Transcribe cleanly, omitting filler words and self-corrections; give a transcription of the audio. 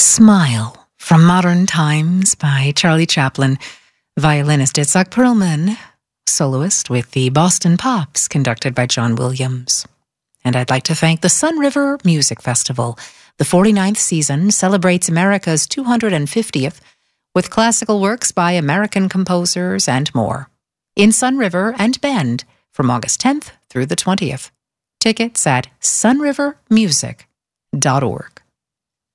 Smile from Modern Times by Charlie Chaplin, violinist Itzhak Perlman, soloist with the Boston Pops, conducted by John Williams. And I'd like to thank the Sun River Music Festival. The 49th season celebrates America's 250th with classical works by American composers and more. In Sun River and Bend from August 10th through the 20th. Tickets at sunrivermusic.org.